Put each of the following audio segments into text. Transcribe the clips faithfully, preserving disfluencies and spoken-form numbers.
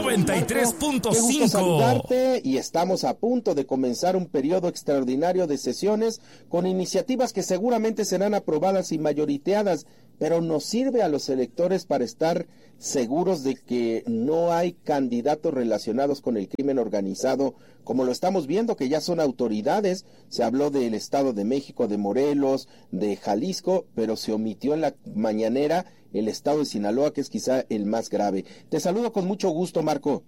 noventa y tres punto cinco. Qué gusto saludarte, y estamos a punto de comenzar un periodo extraordinario de sesiones con iniciativas que seguramente serán aprobadas y mayoriteadas, pero nos sirve a los electores para estar seguros de que no hay candidatos relacionados con el crimen organizado, como lo estamos viendo, que ya son autoridades. Se habló del Estado de México, de Morelos, de Jalisco, pero se omitió en la mañanera el Estado de Sinaloa, que es quizá el más grave. Te saludo con mucho gusto, Marco.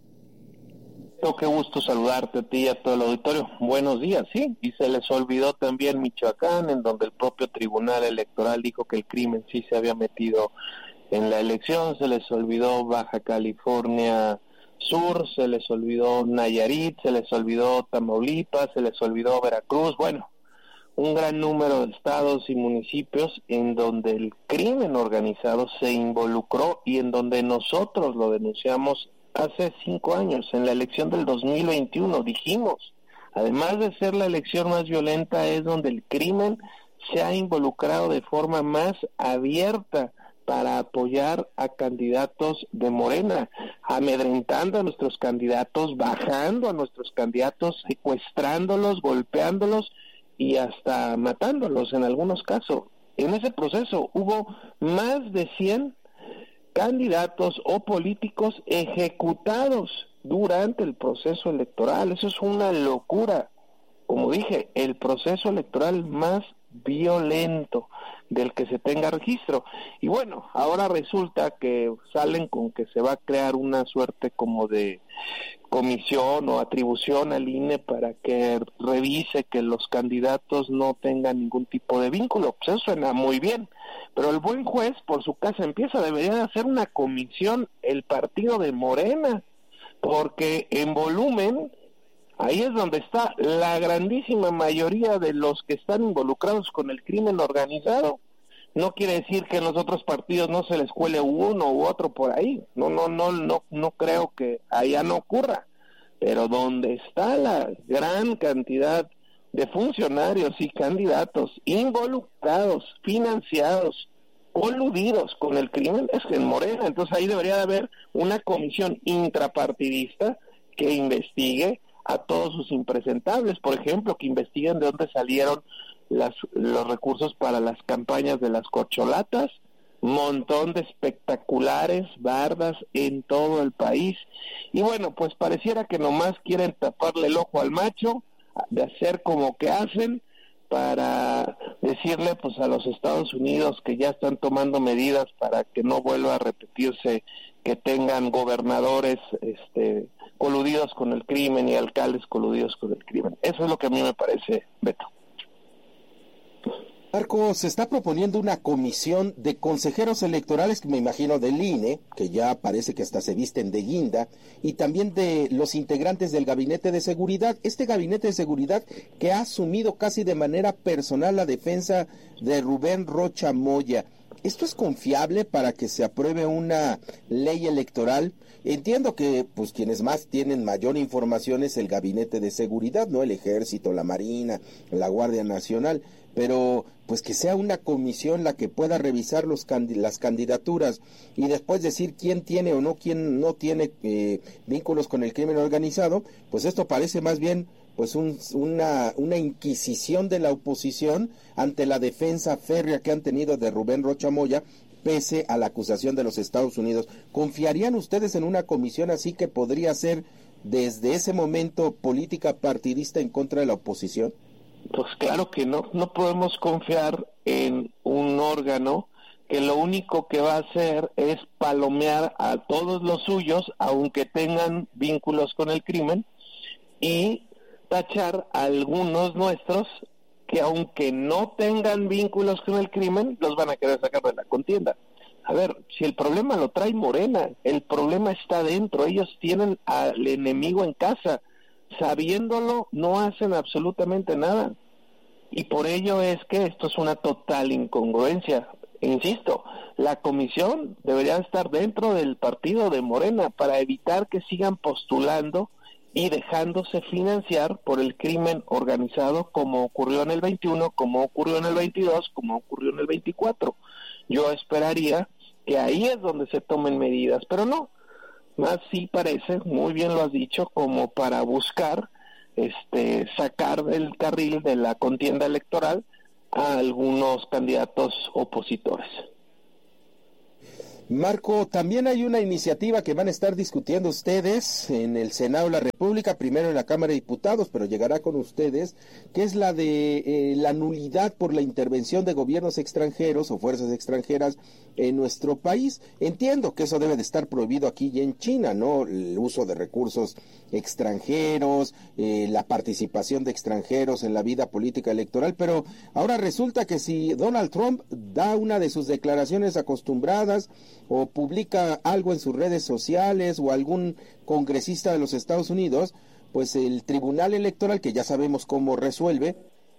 Qué gusto saludarte a ti y a todo el auditorio. Buenos días, sí, y se les olvidó también Michoacán, en donde el propio Tribunal Electoral dijo que el crimen sí se había metido en la elección. Se les olvidó Baja California Sur, se les olvidó Nayarit, se les olvidó Tamaulipas, se les olvidó Veracruz. Bueno, un gran número de estados y municipios en donde el crimen organizado se involucró y en donde nosotros lo denunciamos hace cinco años, en la elección del dos mil veintiuno. Dijimos, además de ser la elección más violenta, es donde el crimen se ha involucrado de forma más abierta para apoyar a candidatos de Morena, amedrentando a nuestros candidatos, bajando a nuestros candidatos, secuestrándolos, golpeándolos y hasta matándolos en algunos casos. En ese proceso hubo más de cien candidatos o políticos ejecutados durante el proceso electoral. Eso es una locura. Como dije, el proceso electoral más violento del que se tenga registro. Y bueno, ahora resulta que salen con que se va a crear una suerte como de comisión o atribución al I N E para que revise que los candidatos no tengan ningún tipo de vínculo. Pues eso suena muy bien, pero el buen juez por su casa empieza, debería de hacer una comisión el partido de Morena, porque en volumen ahí es donde está la grandísima mayoría de los que están involucrados con el crimen organizado. No quiere decir que en los otros partidos no se les cuele uno u otro por ahí. No, no, no, no, no creo que allá no ocurra. Pero donde está la gran cantidad de funcionarios y candidatos involucrados, financiados, coludidos con el crimen, es en Morena. Entonces ahí debería de haber una comisión intrapartidista que investigue a todos sus impresentables, por ejemplo, que investiguen de dónde salieron las, los recursos para las campañas de las corcholatas, montón de espectaculares bardas en todo el país. Y bueno, pues pareciera que nomás quieren taparle el ojo al macho, de hacer como que hacen, para decirle pues a los Estados Unidos que ya están tomando medidas para que no vuelva a repetirse que tengan gobernadores este coludidos con el crimen y alcaldes coludidos con el crimen. Eso es lo que a mí me parece, Beto. Marco, se está proponiendo una comisión de consejeros electorales, que me imagino del I N E, que ya parece que hasta se visten de guinda, y también de los integrantes del Gabinete de Seguridad. Este Gabinete de Seguridad que ha asumido casi de manera personal la defensa de Rubén Rocha Moya. ¿Esto es confiable para que se apruebe una ley electoral? Entiendo que pues quienes más tienen mayor información es el Gabinete de Seguridad, ¿no? El Ejército, la Marina, la Guardia Nacional, pero pues que sea una comisión la que pueda revisar los candi- las candidaturas y después decir quién tiene o no, quién no tiene eh, vínculos con el crimen organizado. Pues esto parece más bien pues un, una, una inquisición de la oposición ante la defensa férrea que han tenido de Rubén Rocha Moya, pese a la acusación de los Estados Unidos. ¿Confiarían ustedes en una comisión así, que podría ser desde ese momento política partidista en contra de la oposición? Pues claro que no, no podemos confiar en un órgano que lo único que va a hacer es palomear a todos los suyos, aunque tengan vínculos con el crimen, y tachar a algunos nuestros que aunque no tengan vínculos con el crimen, los van a querer sacar de la contienda. A ver, si el problema lo trae Morena, el problema está dentro, ellos tienen al enemigo en casa, sabiéndolo no hacen absolutamente nada, y por ello es que esto es una total incongruencia. Insisto, la comisión debería estar dentro del partido de Morena para evitar que sigan postulando y dejándose financiar por el crimen organizado, como ocurrió en el veintiuno, como ocurrió en el veintidós, como ocurrió en el veinticuatro. Yo esperaría que ahí es donde se tomen medidas, pero no. más sí parece, muy bien lo has dicho, como para buscar este sacar del carril de la contienda electoral a algunos candidatos opositores. Marco, también hay una iniciativa que van a estar discutiendo ustedes en el Senado de la República, primero en la Cámara de Diputados, pero llegará con ustedes, que es la de eh, la nulidad por la intervención de gobiernos extranjeros o fuerzas extranjeras en nuestro país. Entiendo que eso debe de estar prohibido aquí y en China, ¿no? El uso de recursos extranjeros, eh, la participación de extranjeros en la vida política electoral, pero ahora resulta que si Donald Trump da una de sus declaraciones acostumbradas o publica algo en sus redes sociales o algún congresista de los Estados Unidos, pues el Tribunal Electoral, que ya sabemos cómo resuelve,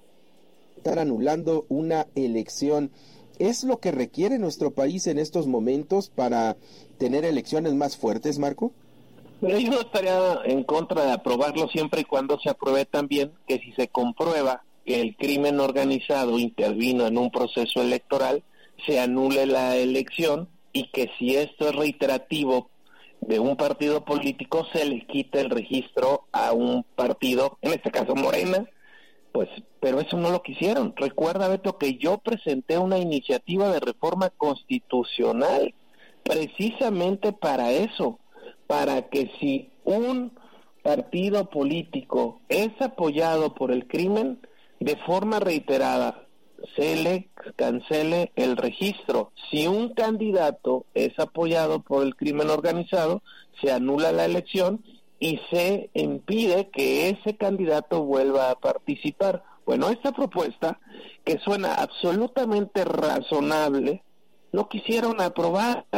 estar anulando una elección. ¿Es lo que requiere nuestro país en estos momentos para tener elecciones más fuertes, Marco? Pero yo no estaría en contra de aprobarlo siempre y cuando se apruebe también que si se comprueba que el crimen organizado intervino en un proceso electoral, se anule la elección y que si esto es reiterativo de un partido político, se le quite el registro a un partido, en este caso Morena, pues, pero eso no lo quisieron. Recuerda, Beto, que yo presenté una iniciativa de reforma constitucional precisamente para eso, para que si un partido político es apoyado por el crimen, de forma reiterada se le cancele el registro. Si un candidato es apoyado por el crimen organizado, se anula la elección y se impide que ese candidato vuelva a participar. Bueno, esta propuesta, que suena absolutamente razonable, no quisieron aprobar.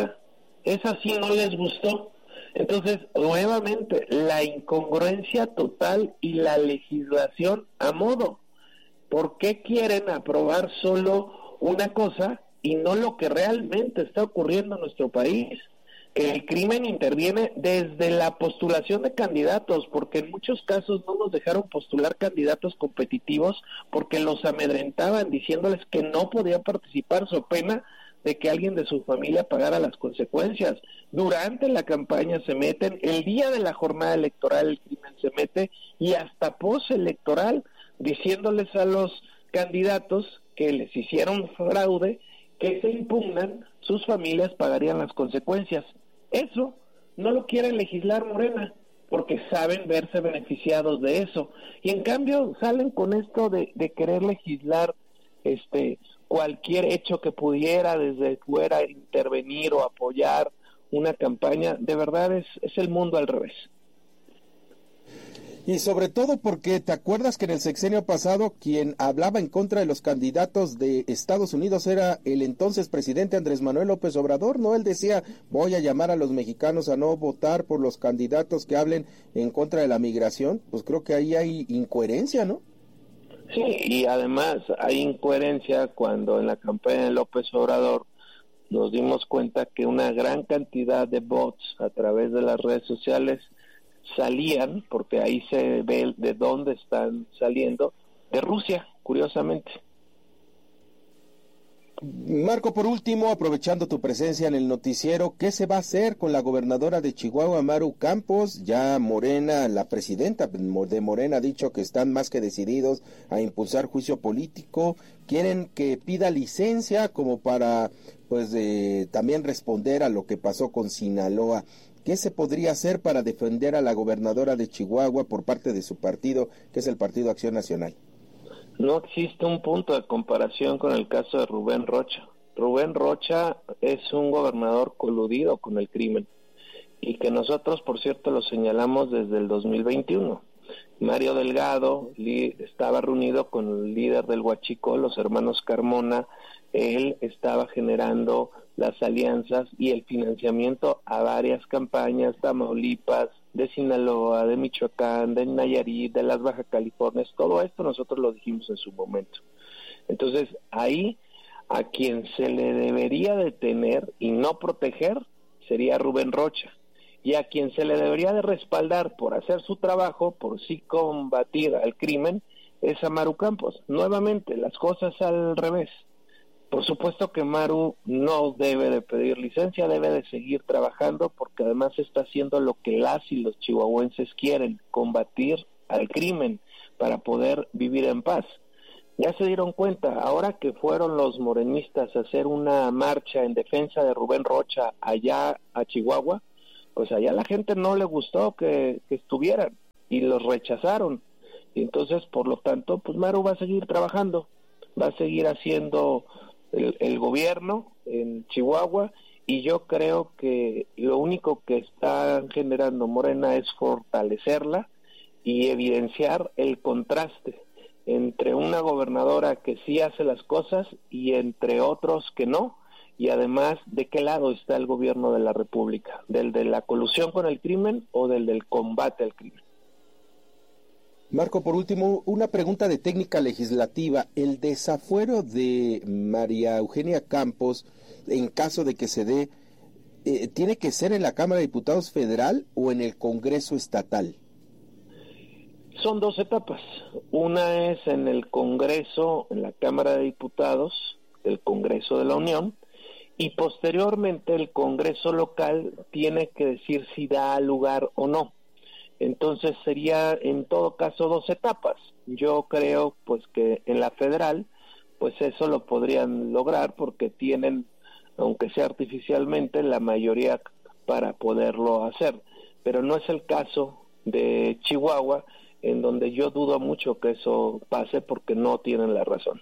Esa sí no les gustó. Entonces, nuevamente, la incongruencia total y la legislación a modo. ¿Por qué quieren aprobar solo una cosa y no lo que realmente está ocurriendo en nuestro país? Que el crimen interviene desde la postulación de candidatos, porque en muchos casos no nos dejaron postular candidatos competitivos porque los amedrentaban diciéndoles que no podían participar so pena de que alguien de su familia pagara las consecuencias. Durante la campaña se meten, el día de la jornada electoral el crimen se mete y hasta postelectoral, diciéndoles a los candidatos que les hicieron fraude, que se impugnan, sus familias pagarían las consecuencias. Eso no lo quiere legislar Morena, porque saben verse beneficiados de eso. Y en cambio salen con esto de, de querer legislar este cualquier hecho que pudiera desde fuera intervenir o apoyar una campaña. De verdad es, es el mundo al revés. Y sobre todo porque te acuerdas que en el sexenio pasado quien hablaba en contra de los candidatos de Estados Unidos era el entonces presidente Andrés Manuel López Obrador, ¿no? Él decía, voy a llamar a los mexicanos a no votar por los candidatos que hablen en contra de la migración. Pues creo que ahí hay incoherencia, ¿no? Sí, y además hay incoherencia cuando en la campaña de López Obrador nos dimos cuenta que una gran cantidad de bots a través de las redes sociales salían, porque ahí se ve de dónde están saliendo, de Rusia, curiosamente. Marco, por último, aprovechando tu presencia en el noticiero, ¿qué se va a hacer con la gobernadora de Chihuahua, Maru Campos? Ya Morena, la presidenta de Morena, ha dicho que están más que decididos a impulsar juicio político. Quieren que pida licencia como para, pues, eh, también responder a lo que pasó con Sinaloa. ¿Qué se podría hacer para defender a la gobernadora de Chihuahua por parte de su partido, que es el Partido Acción Nacional? No existe un punto de comparación con el caso de Rubén Rocha. Rubén Rocha es un gobernador coludido con el crimen y que nosotros, por cierto, lo señalamos desde el dos mil veintiuno. Mario Delgado li- estaba reunido con el líder del Huachicol, los hermanos Carmona. Él estaba generando las alianzas y el financiamiento a varias campañas, Tamaulipas, de Sinaloa, de Michoacán, de Nayarit, de las Baja Californias. Todo esto nosotros lo dijimos en su momento. Entonces, ahí a quien se le debería detener y no proteger sería Rubén Rocha, y a quien se le debería de respaldar por hacer su trabajo, por sí combatir al crimen, es a Maru Campos. Nuevamente, las cosas al revés. Por supuesto que Maru no debe de pedir licencia, debe de seguir trabajando, porque además está haciendo lo que las y los chihuahuenses quieren, combatir al crimen para poder vivir en paz. Ya se dieron cuenta, ahora que fueron los morenistas a hacer una marcha en defensa de Rubén Rocha allá a Chihuahua, pues allá la gente no le gustó que, que estuvieran y los rechazaron. Y entonces, por lo tanto, pues Maru va a seguir trabajando, va a seguir haciendo el, el gobierno en Chihuahua, y yo creo que lo único que está generando Morena es fortalecerla y evidenciar el contraste entre una gobernadora que sí hace las cosas y entre otros que no, y además de qué lado está el gobierno de la República, del de la colusión con el crimen o del del combate al crimen. Marco, por último, una pregunta de técnica legislativa. El desafuero de María Eugenia Campos, en caso de que se dé, eh, ¿tiene que ser en la Cámara de Diputados Federal o en el Congreso Estatal? Son dos etapas. Una es en el Congreso, en la Cámara de Diputados del Congreso de la Unión, y posteriormente el Congreso local tiene que decir si da lugar o no. Entonces sería en todo caso dos etapas. Yo creo pues que en la federal pues eso lo podrían lograr porque tienen, aunque sea artificialmente, la mayoría para poderlo hacer, pero no es el caso de Chihuahua, en donde yo dudo mucho que eso pase porque no tienen la razón.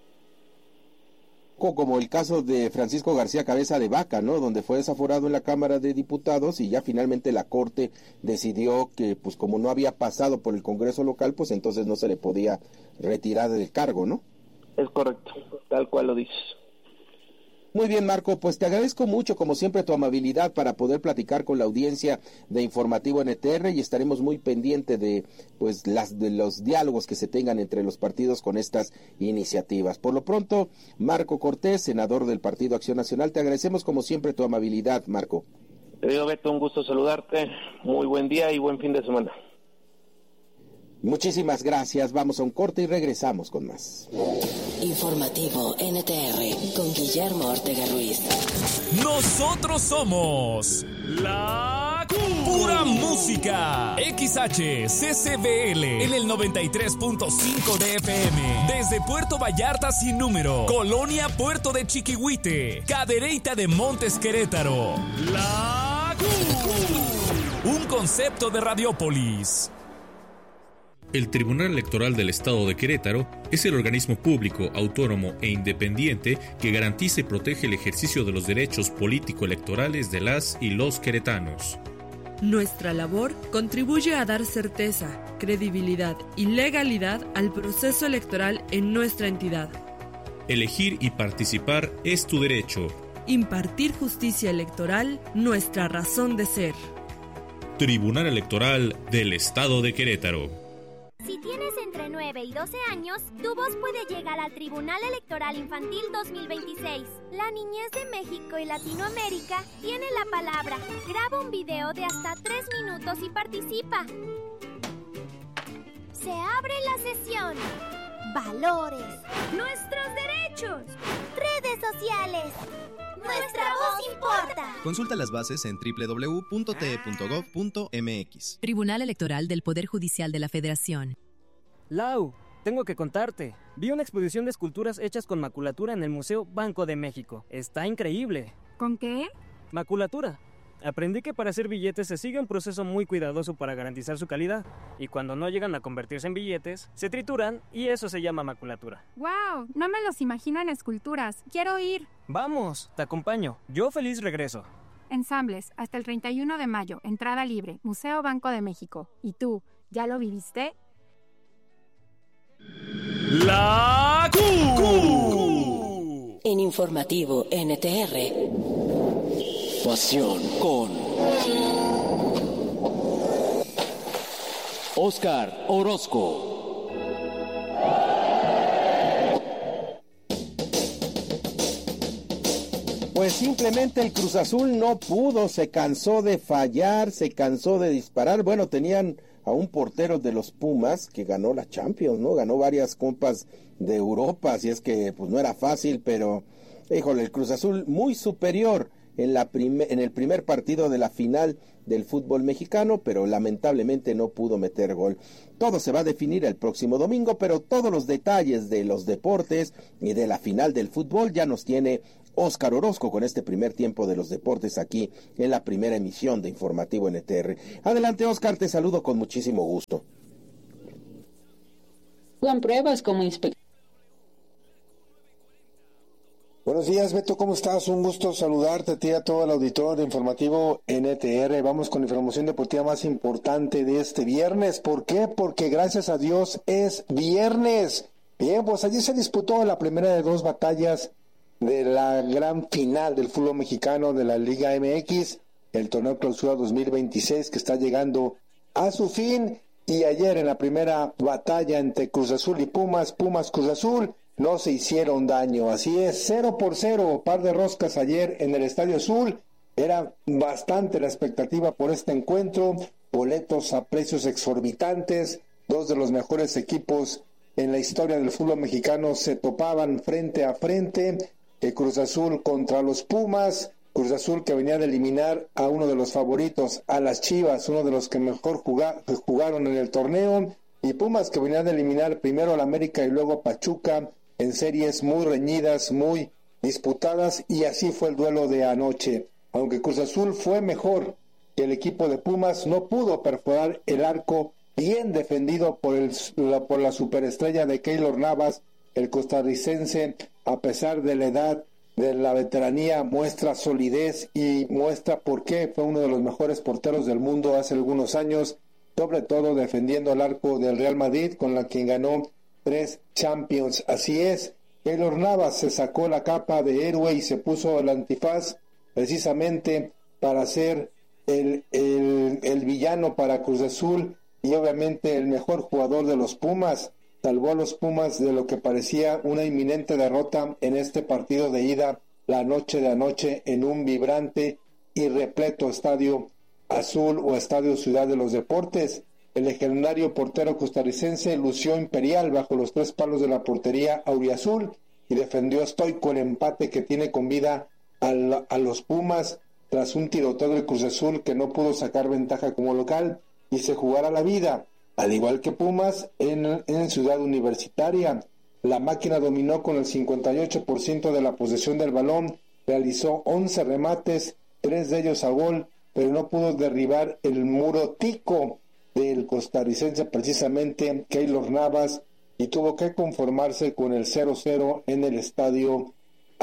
Como el caso de Francisco García Cabeza de Vaca, ¿no? Donde fue desaforado en la Cámara de Diputados y ya finalmente la Corte decidió que, pues como no había pasado por el Congreso local, pues entonces no se le podía retirar del cargo, ¿no? Es correcto, tal cual lo dices. Muy bien, Marco, pues te agradezco mucho, como siempre, tu amabilidad para poder platicar con la audiencia de Informativo N T R, y estaremos muy pendientes de pues las de los diálogos que se tengan entre los partidos con estas iniciativas. Por lo pronto, Marco Cortés, senador del Partido Acción Nacional, te agradecemos como siempre tu amabilidad, Marco. Querido Beto, un gusto saludarte, muy buen día y buen fin de semana. Muchísimas gracias, vamos a un corte y regresamos con más. Informativo N T R con Guillermo Ortega Ruiz. Nosotros somos la pura música. X H C C B L en el noventa y tres punto cinco de F M. Desde Puerto Vallarta sin número, Colonia Puerto de Chiquihuite, Cadereyta de Montes Querétaro. La un concepto de Radiópolis. El Tribunal Electoral del Estado de Querétaro es el organismo público, autónomo e independiente que garantiza y protege el ejercicio de los derechos político-electorales de las y los queretanos. Nuestra labor contribuye a dar certeza, credibilidad y legalidad al proceso electoral en nuestra entidad. Elegir y participar es tu derecho. Impartir justicia electoral, nuestra razón de ser. Tribunal Electoral del Estado de Querétaro. Si tienes entre nueve y doce años, tu voz puede llegar al Tribunal Electoral Infantil dos mil veintiséis. La niñez de México y Latinoamérica tiene la palabra. Graba un video de hasta tres minutos y participa. Se abre la sesión. Valores. Nuestros derechos. Redes sociales. Nuestra voz importa. Consulta las bases en doble u doble u doble u punto t e punto gov punto m x. Tribunal Electoral del Poder Judicial de la Federación. Lau, tengo que contarte. Vi una exposición de esculturas hechas con maculatura en el Museo Banco de México. Está increíble. ¿Con qué? Maculatura. Aprendí que para hacer billetes se sigue un proceso muy cuidadoso para garantizar su calidad. Y cuando no llegan a convertirse en billetes, se trituran y eso se llama maculatura. ¡Wow! No me los imagino en esculturas. ¡Quiero ir! Vamos, te acompaño. Yo feliz regreso. Ensambles, hasta el treinta y uno de mayo. Entrada libre. Museo Banco de México. ¿Y tú, ya lo viviste? La Q. En Informativo N T R. Pasión con Oscar Orozco. Pues simplemente el Cruz Azul no pudo, se cansó de fallar, se cansó de disparar. Bueno, tenían a un portero de los Pumas que ganó la Champions, ¿no? Ganó varias copas de Europa, así es que pues no era fácil, pero híjole, el Cruz Azul muy superior en la prime, en el primer partido de la final del fútbol mexicano, pero lamentablemente no pudo meter gol. Todo se va a definir el próximo domingo, pero todos los detalles de los deportes y de la final del fútbol ya nos tiene Óscar Orozco con este primer tiempo de los deportes aquí en la primera emisión de Informativo N T R. Adelante, Óscar, te saludo con muchísimo gusto. Hagan pruebas como inspector. Buenos días, Beto, ¿cómo estás? Un gusto saludarte a ti y a todo el auditorio de Informativo N T R. Vamos con la información deportiva más importante de este viernes. ¿Por qué? Porque gracias a Dios es viernes. Bien, pues ayer se disputó la primera de dos batallas de la gran final del fútbol mexicano de la Liga M X, el torneo Clausura dos mil veintiséis que está llegando a su fin. Y ayer en la primera batalla entre Cruz Azul y Pumas, Pumas Cruz Azul, no se hicieron daño, así es, cero por cero, par de roscas ayer en el Estadio Azul. Era bastante la expectativa por este encuentro, boletos a precios exorbitantes, dos de los mejores equipos en la historia del fútbol mexicano se topaban frente a frente, el Cruz Azul contra los Pumas, Cruz Azul que venía de eliminar a uno de los favoritos, a las Chivas, uno de los que mejor juga, jugaron en el torneo, y Pumas que venía de eliminar primero al América y luego a Pachuca, en series muy reñidas, muy disputadas, y así fue el duelo de anoche. Aunque Cruz Azul fue mejor que el equipo de Pumas, no pudo perforar el arco bien defendido por, el, la, por la superestrella de Keylor Navas. El costarricense, a pesar de la edad, de la veteranía, muestra solidez y muestra por qué fue uno de los mejores porteros del mundo hace algunos años, sobre todo defendiendo el arco del Real Madrid, con la que ganó tres Champions. Así es, Keylor Navas se sacó la capa de héroe y se puso el antifaz precisamente para ser el, el, el villano para Cruz Azul y obviamente el mejor jugador de los Pumas. Salvó a los Pumas de lo que parecía una inminente derrota en este partido de ida la noche de anoche en un vibrante y repleto Estadio Azul o Estadio Ciudad de los Deportes. El legendario portero costarricense lució imperial bajo los tres palos de la portería auriazul y defendió estoico el empate que tiene con vida a, la, a los Pumas tras un tiroteo del Cruz Azul que no pudo sacar ventaja como local y se jugará la vida, al igual que Pumas en, en Ciudad Universitaria. La máquina dominó con el cincuenta y ocho por ciento de la posesión del balón, realizó once remates, tres de ellos a gol, pero no pudo derribar el muro tico del costarricense, precisamente Keylor Navas, y tuvo que conformarse con el cero cero en el Estadio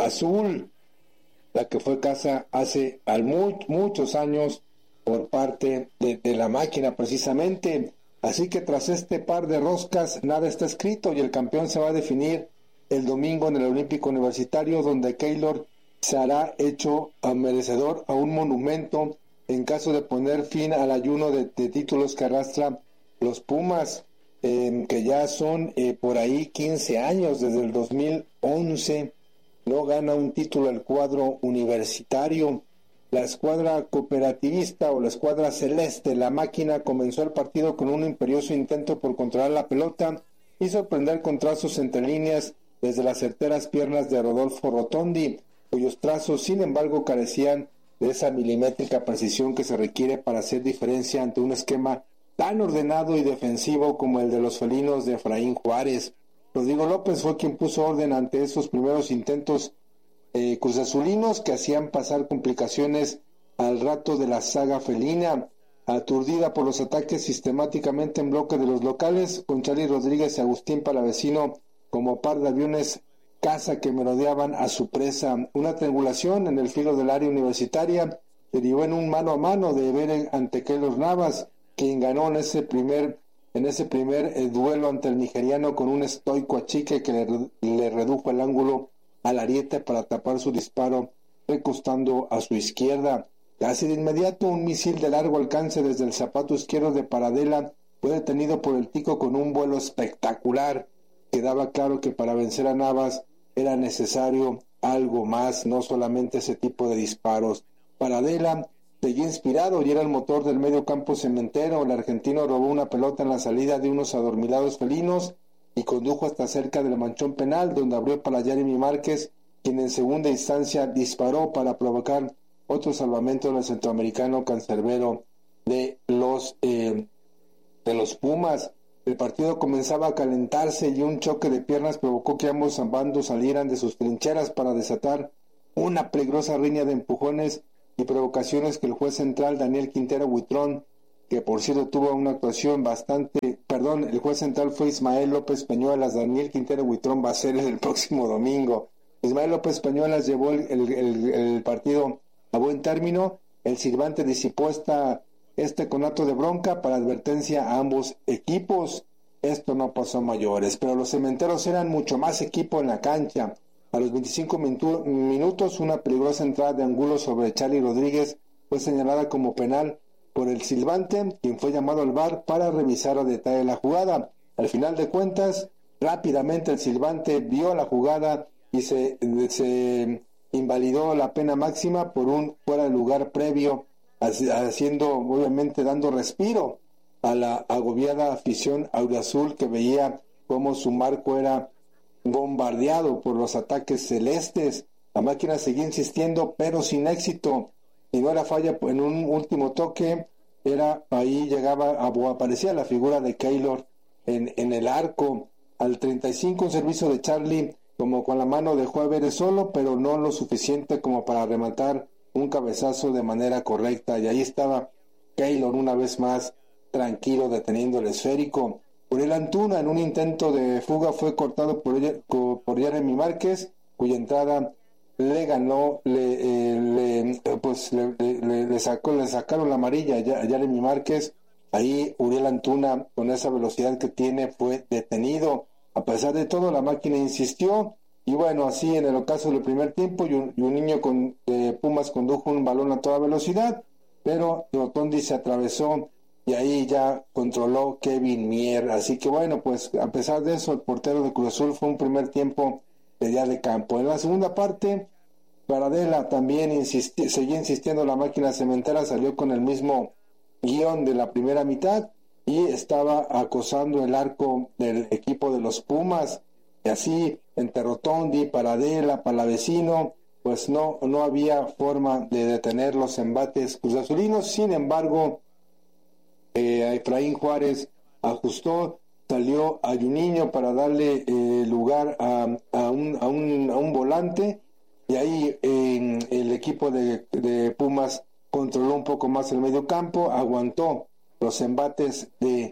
Azul, la que fue casa hace al muy, muchos años por parte de, de la máquina precisamente. Así que tras este par de roscas nada está escrito y el campeón se va a definir el domingo en el Olímpico Universitario, donde Keylor se hará hecho a merecedor a un monumento en caso de poner fin al ayuno de, de títulos que arrastra los Pumas, eh, que ya son eh, por ahí quince años, desde el dos mil once no gana un título el cuadro universitario. La escuadra cooperativista o la escuadra celeste, la máquina, comenzó el partido con un imperioso intento por controlar la pelota y sorprender con trazos entre líneas desde las certeras piernas de Rodolfo Rotondi, cuyos trazos sin embargo carecían de esa milimétrica precisión que se requiere para hacer diferencia ante un esquema tan ordenado y defensivo como el de los felinos de Efraín Juárez. Rodrigo López fue quien puso orden ante esos primeros intentos eh, cruzazulinos que hacían pasar complicaciones al rato de la saga felina. Aturdida por los ataques sistemáticamente en bloque de los locales, con Charly Rodríguez y Agustín Palavecino como par de aviones caza que merodeaban a su presa. Una triangulación en el filo del área universitaria derivó en un mano a mano de Beren ante Keylor Navas, quien ganó en ese primer en ese primer eh, duelo ante el nigeriano con un estoico achique que le, le redujo el ángulo al ariete para tapar su disparo, recostando a su izquierda. Casi de inmediato un misil de largo alcance desde el zapato izquierdo de Paradela fue detenido por el tico con un vuelo espectacular. Quedaba claro que para vencer a Navas era necesario algo más, no solamente ese tipo de disparos. Paradela seguía inspirado y era el motor del medio campo cementero. El argentino robó una pelota en la salida de unos adormilados felinos y condujo hasta cerca del manchón penal, donde abrió para Jeremy Márquez, quien en segunda instancia disparó para provocar otro salvamento del centroamericano cancerbero de los eh, de los Pumas. El partido comenzaba a calentarse y un choque de piernas provocó que ambos bandos salieran de sus trincheras para desatar una peligrosa riña de empujones y provocaciones que el juez central Daniel Quintero Buitrón, que por cierto tuvo una actuación bastante, perdón, el juez central fue Ismael López Peñuelas. Daniel Quintero Buitrón va a ser el próximo domingo. Ismael López Peñuelas llevó el, el, el, el partido a buen término. El silbante disipó esta este conato de bronca para advertencia a ambos equipos. Esto no pasó a mayores, pero los cementeros eran mucho más equipo en la cancha. A los veinticinco minutos, minutos una peligrosa entrada de Angulo sobre Charly Rodríguez fue señalada como penal por el silbante, quien fue llamado al V A R para revisar a detalle la jugada. Al final de cuentas, rápidamente el silbante vio la jugada y se, se invalidó la pena máxima por un fuera de lugar previo, haciendo, obviamente, dando respiro a la agobiada afición auriazul, que veía cómo su marco era bombardeado por los ataques celestes. La máquina seguía insistiendo, pero sin éxito, y no era falla en un último toque. Era ahí llegaba, aparecía la figura de Keylor en, en el arco. Al treinta y cinco, un servicio de Charly, como con la mano dejó a Vélez solo, pero no lo suficiente como para rematar un cabezazo de manera correcta, y ahí estaba Keylor una vez más tranquilo deteniendo el esférico. Uriel Antuna, en un intento de fuga, fue cortado por, por Jeremy Márquez, cuya entrada le ganó, le, eh, le pues le, le, le sacó, le sacaron la amarilla a Jeremy Márquez. Ahí Uriel Antuna, con esa velocidad que tiene, fue detenido. A pesar de todo, la máquina insistió. Y bueno, así en el ocaso del primer tiempo, y un, y un niño con eh, Pumas condujo un balón a toda velocidad, pero Rotondi se atravesó y ahí ya controló Kevin Mier. Así que bueno, pues a pesar de eso, el portero de Cruz Azul fue un primer tiempo de día de campo. En la segunda parte, Paradela también insisti- seguía insistiendo. La máquina cementera salió con el mismo guión de la primera mitad y estaba acosando el arco del equipo de los Pumas. Y así, entre Rotondi, Paradela, Palavecino, pues no, no había forma de detener los embates cruzazulinos. Sin embargo, eh, Efraín Juárez ajustó, salió a Juninho para darle eh, lugar a, a, un, a, un, a un volante, y ahí eh, el equipo de, de Pumas controló un poco más el medio campo, aguantó los embates de,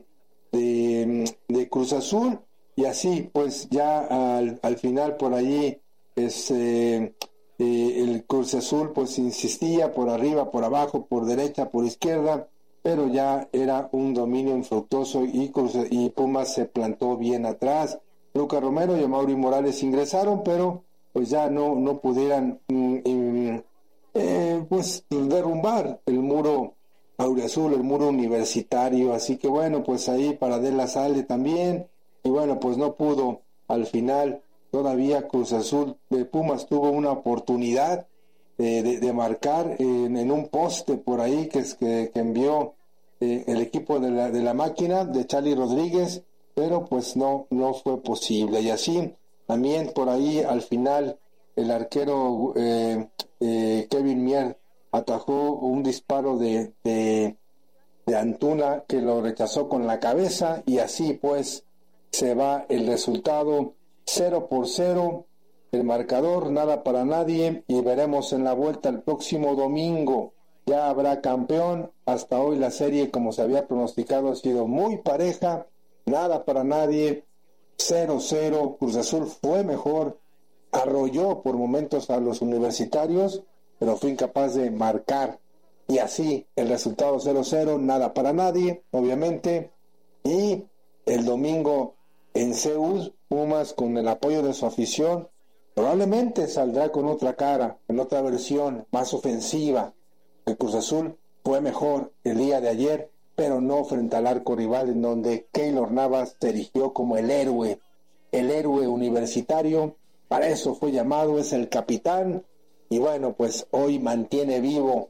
de, de Cruz Azul. Y así, pues ya al, al final por allí es, eh, eh, el Cruz Azul pues insistía por arriba, por abajo, por derecha, por izquierda, pero ya era un dominio infructuoso y, Cruz, y Pumas se plantó bien atrás. Lucas Romero y Amaury Morales ingresaron, pero pues ya no, no pudieran mm, mm, eh, pues derrumbar el muro auriazul, el muro universitario. Así que bueno, pues ahí Paradela sale también. Y bueno, pues no pudo. Al final, todavía Cruz Azul de Pumas tuvo una oportunidad eh, de, de marcar en, en un poste por ahí que, es, que, que envió eh, el equipo de la, de la máquina de Charly Rodríguez, pero pues no, no fue posible. Y así, también por ahí al final, el arquero eh, eh, Kevin Mier atajó un disparo de, de, de Antuna, que lo rechazó con la cabeza, y así pues se va el resultado cero por cero, el marcador, nada para nadie, y veremos en la vuelta el próximo domingo. Ya habrá campeón. Hasta hoy la serie, como se había pronosticado, ha sido muy pareja, nada para nadie, cero cero. Cruz Azul fue mejor, arrolló por momentos a los universitarios, pero fue incapaz de marcar, y así el resultado cero cero, nada para nadie, obviamente. Y el domingo en Seúl, Pumas, con el apoyo de su afición, probablemente saldrá con otra cara, en otra versión más ofensiva. El Cruz Azul fue mejor el día de ayer, pero no frente al arco rival, en donde Keylor Navas se erigió como el héroe, el héroe universitario. Para eso fue llamado, es el capitán, y bueno, pues hoy mantiene vivo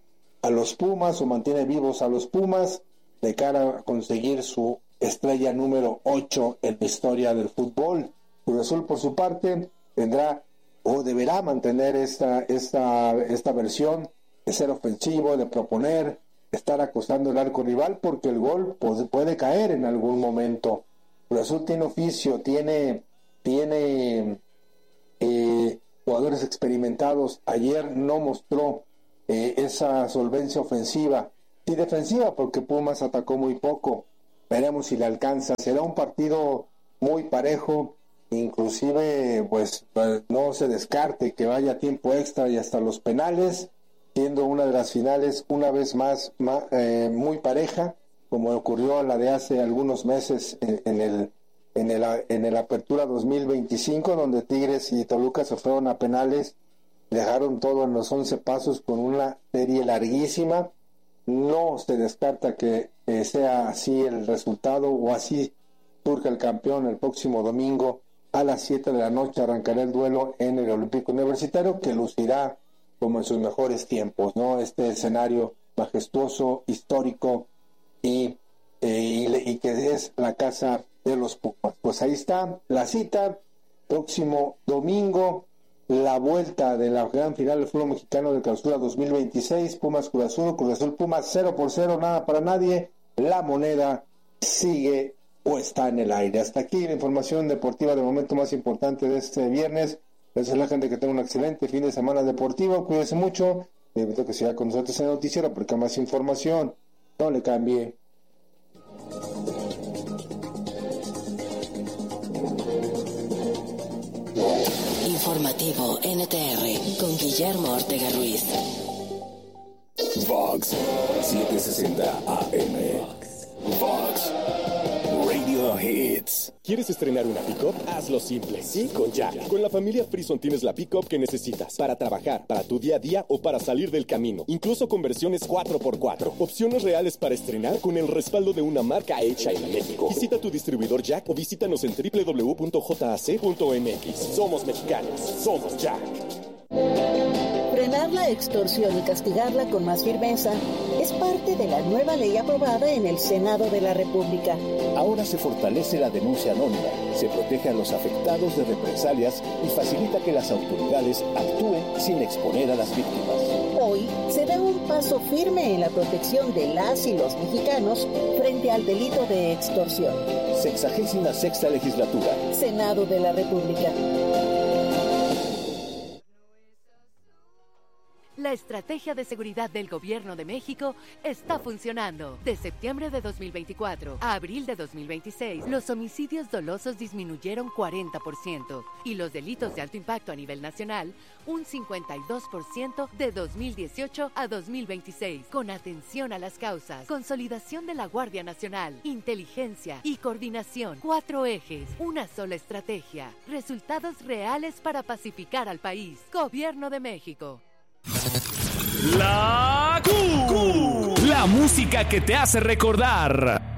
a los Pumas o mantiene vivos a los Pumas de cara a conseguir su estrella número ocho en la historia del fútbol. Cruz Azul, por su parte, tendrá o deberá mantener esta, esta, esta versión de ser ofensivo, de proponer, de estar acosando el arco rival, porque el gol puede, puede caer en algún momento. Cruz Azul tiene oficio, tiene, tiene eh, jugadores experimentados. Ayer no mostró eh, esa solvencia ofensiva y defensiva, porque Pumas atacó muy poco. Veremos si le alcanza. Será un partido muy parejo, inclusive pues no se descarte que vaya a tiempo extra y hasta los penales, siendo una de las finales una vez más, más eh, muy pareja, como ocurrió a la de hace algunos meses en, en el en el en el Apertura dos mil veinticinco, donde Tigres y Toluca se fueron a penales, dejaron todo en los once pasos con una serie larguísima. No se descarta que eh, sea así el resultado o así surja el campeón el próximo domingo a las siete de la noche. Arrancará el duelo en el Olímpico Universitario, que lucirá como en sus mejores tiempos, ¿no? Este escenario majestuoso, histórico y, eh, y, y que es la casa de los Pumas. Pues ahí está la cita, próximo domingo, la vuelta de la gran final del fútbol mexicano de Clausura dos mil veintiséis, Pumas Cruz Azul, Cruz Azul Pumas cero por cero, nada para nadie. La moneda sigue o está en el aire. Hasta aquí la información deportiva de momento más importante de este viernes. Les deseo a la gente que tenga un excelente fin de semana deportivo. Cuídense mucho. Le invito a que siga con nosotros en el noticiero porque hay más información. No le cambie. Informativo N T R con Guillermo Ortega Ruiz. Vox setecientos sesenta A M. Vox Radio Hits. ¿Quieres estrenar una pick-up? Hazlo simple, sí, con Jack. Con la familia Frison tienes la pick-up que necesitas para trabajar, para tu día a día o para salir del camino. Incluso con versiones cuatro por cuatro. Opciones reales para estrenar con el respaldo de una marca hecha en México. Visita tu distribuidor Jack o visítanos en doble u doble u doble u punto j a c punto m x. Somos mexicanos, somos Jack. Frenar la extorsión y castigarla con más firmeza es parte de la nueva ley aprobada en el Senado de la República. Ahora se fortalece la denuncia anónima, se protege a los afectados de represalias y facilita que las autoridades actúen sin exponer a las víctimas. Hoy se da un paso firme en la protección de las y los mexicanos frente al delito de extorsión. Sexagésima sexta legislatura. Senado de la República. La estrategia de seguridad del Gobierno de México está funcionando. De septiembre de dos mil veinticuatro a abril de dos mil veintiséis, los homicidios dolosos disminuyeron cuarenta por ciento y los delitos de alto impacto a nivel nacional un cincuenta y dos por ciento de dos mil dieciocho a dos mil veintiséis. Con atención a las causas, consolidación de la Guardia Nacional, inteligencia y coordinación. Cuatro ejes, una sola estrategia. Resultados reales para pacificar al país. Gobierno de México. La Q. La música que te hace recordar.